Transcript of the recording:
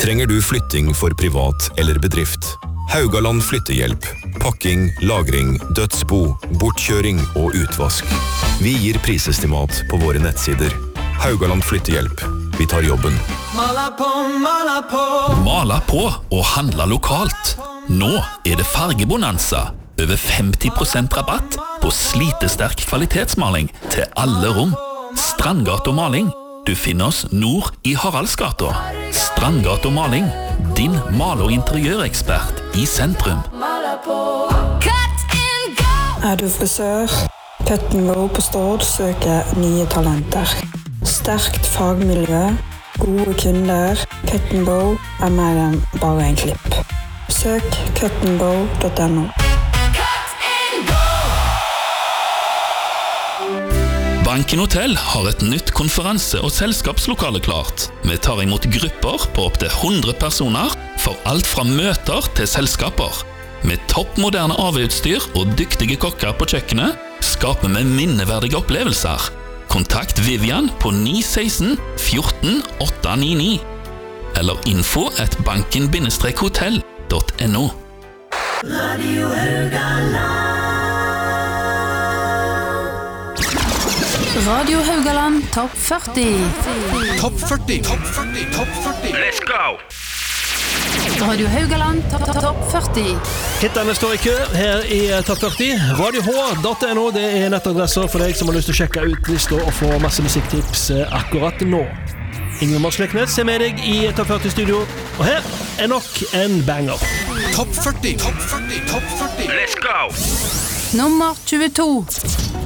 Trenger du flytting for privat eller bedrift? Haugaland flyttehjelp. Pakking, lagring, dødsbo, bortkjøring og utvask. Vi gir prisestimat på våre nettsider. Haugaland flyttehjelp. Vi tar jobben. Mala på og handla lokalt. Nå det fargebonanza. Over 50% rabatt på slitesterk kvalitetsmaling til alle rom. Strandgata maling. Du finner oss nord i Haraldsgata. Strandgata maling. Din mal- og interiørekspert i sentrum. Du frisør? Cut & Go på Stord søker nye talenter. Sterkt fagmiljø, gode kunder. Cut & Go mer enn bare en klipp. Søk cutandgo.no. Banken Hotel har et nytt konferanse- og selskapslokale klart. Vi tar imot grupper på opp til 100 personer for alt fra møter til selskaper. Med toppmoderne AV-utstyr og dyktige kokker på kjøkkenet skaper vi minneverdige opplevelser. Kontakt Vivian på 916 14 899 eller info@banken-hotell.no. Radio Haugaland. Radio Haugaland Topp 40. Topp 40. Let's go! Radio Haugaland Topp 40. Hittene står i kø her i Topp 40. radioh.no det nettadresser for deg som har lyst til å sjekke ut lister og få masse musikktips akkurat nå. Ingrid Marsleknes med deg i Topp 40 studio, og her nok en banger. Topp 40. Let's go! Nummer 22.